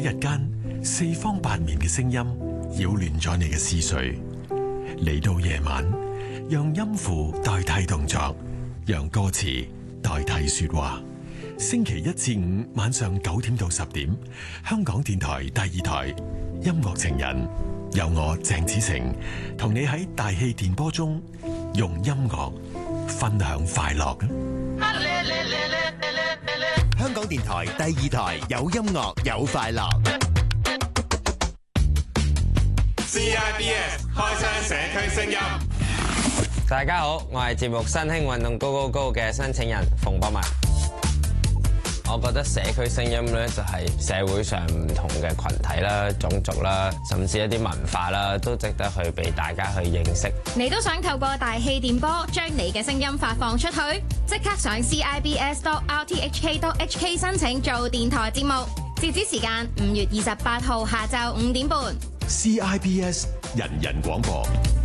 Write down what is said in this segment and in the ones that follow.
日間四方八面嘅聲音擾亂咗你嘅思緒，嚟到夜晚，讓音符代替動作，讓歌詞代替說話。星期一至五晚上9點到10點，香港電台第2台音樂情人，有我鄭子誠同你喺大氣電波中用音樂分享快樂。 香港電台第2台有音樂有快樂。 CIBS 開箱社區聲音。 大家好，我係節目新興運動高高高嘅申請人馮博文。我覺得社區聲音咧就係社會上唔同嘅群體啦、種族啦，甚至一啲文化啦，都值得去俾大家去認識。 你都想透過大氣電波將你嘅聲音發放出去？即刻上 CIBS.RTHK.HK 申請做電台節目，截止時間5月28號下晝5點半。 CIBS 人人廣播。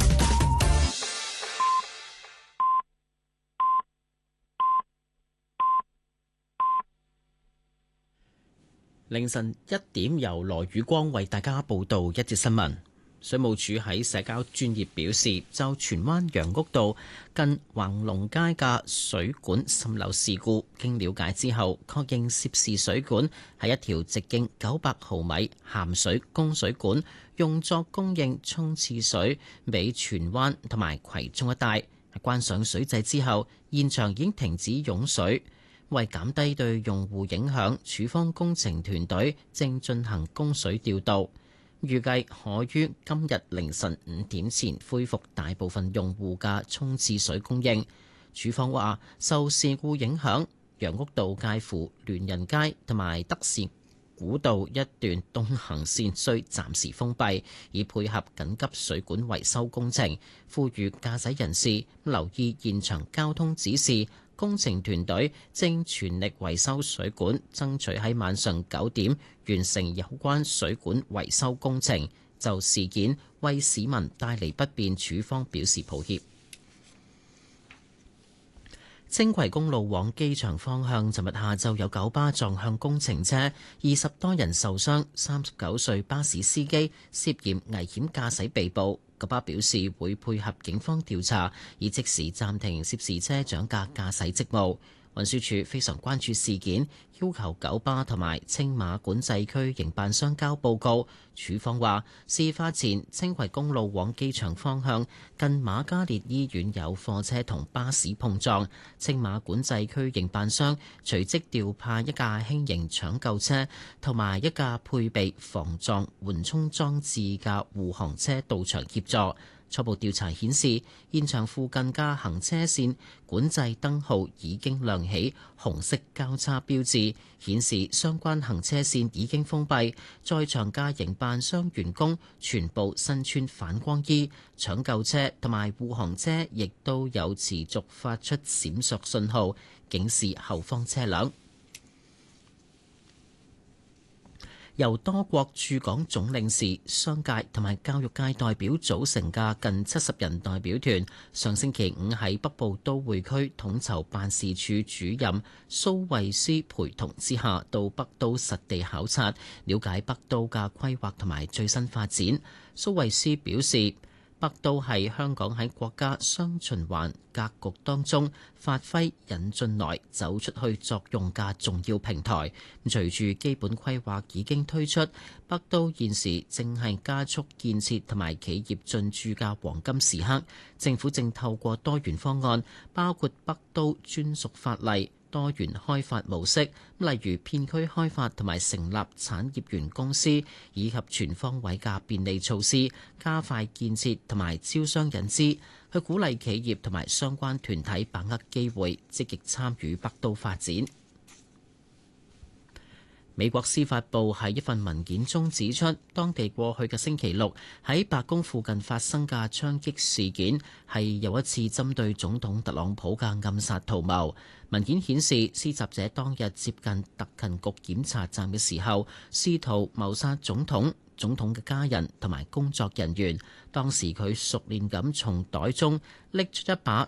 凌晨1點，由羅宇光為大家報道一節新聞。水務署喺社交專頁表示，就荃灣楊屋道近橫龍街嘅水管滲漏事故，經了解之後，確認涉事水管係一條直徑900毫米鹹水供水管，用作供應沖廁水俾荃灣同埋葵涌一帶。關上水掣之後，現場已經停止湧水。為減低對用戶影響，署方工程團隊正進行供水調度，預計可於今日凌晨5點前恢復大部分用戶嘅沖廁水供應。署方話，受事故影響，楊屋道介乎聯仁街同埋德士古道一段東行線需暫時封閉，以配合緊急水管維修工程。呼籲駕駛人士留意現場交通指示。工程團隊正全力維修水管，爭取喺晚上9點完成有關水管維修工程。就事件為市民帶嚟不便，署方表示抱歉。青葵公路往機場方向，尋日下晝有9巴撞向工程車，20多人受傷。39歲巴士司機涉嫌危險駕駛被捕。九巴表示會配合警方調查，以即時暫停涉事車長嘅駕駛職務。運輸署非常關注事件，要求九巴同埋青馬管制區營辦商交報告。署方話，事發前青葵公路往機場方向近瑪嘉烈醫院有貨車同巴士碰撞，青馬管制區營辦商隨即調派一架輕型搶救車同埋一架配備防撞緩衝裝置嘅護航車到場協助。初步調查顯示，現場附近嘅行車線管制燈號已經亮起紅色交叉標誌，顯示相關行車線已經封閉。在場嘅營辦商員工全部身穿反光衣，搶救車同埋護航車亦都有持續發出閃爍信號，警示後方車輛。由多國駐港總領事、商界同埋教育界代表組成嘅近70人代表團，上星期5喺北部都會區統籌辦事處主任蘇慧詩陪同之下，到北都實地考察，了解北都嘅規劃同埋最新發展。蘇慧詩表示，北都係香港喺國家雙循環格局當中發揮引進來走出去作用嘅重要平台。隨住基本規劃已經推出，北都現時正係加速建設同埋企業進駐嘅黃金時刻。政府正透過多元方案，包括北都專屬法例、多元開發模式，例如片區開發同埋成立產業園公司，以及全方位嘅便利措施，加快建設同埋招商引資，去鼓勵企業同埋相關團體把握機會，積極參與北都發展。美國司法部喺一份文件中指出，當地過去嘅星期六喺白宮附近發生嘅槍擊事件係又一次針對總統特朗普嘅暗殺圖謀。文件顯示，施襲者當日接近特勤局檢查站嘅時候，試圖謀殺總統嘅家人同埋工作人員。當時佢熟練咁從袋中拎出一把